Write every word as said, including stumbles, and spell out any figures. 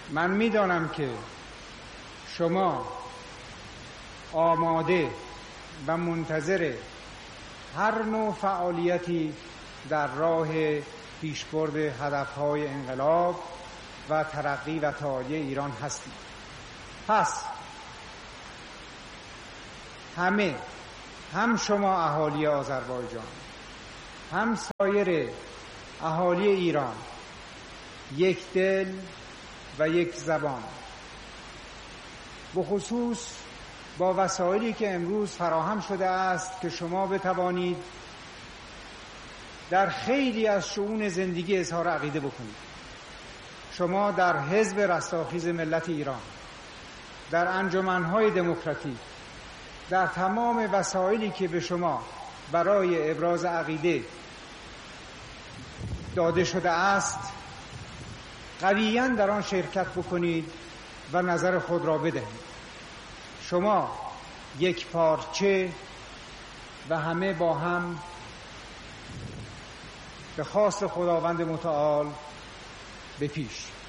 من میدانم که شما آماده و منتظر هر نوع فعالیتی در راه پیشبرد هدفهای انقلاب و ترقی و تعالی ایران هستید. پس همه، هم شما اهالی آذربایجان، هم سایر اهالی ایران، یک دل و یک زبان، بخصوص با وسایلی که امروز فراهم شده است که شما بتوانید در خیلی از شئون زندگی اظهار عقیده بکنید. شما در حزب رستاخیز ملت ایران، در انجمنهای دموکراتیک، در تمام وسایلی که به شما برای ابراز عقیده داده شده است، قویاً در آن شرکت بکنید و نظر خود را بدهید. شما یک پارچه و همه با هم به خواست خداوند متعال به پیش.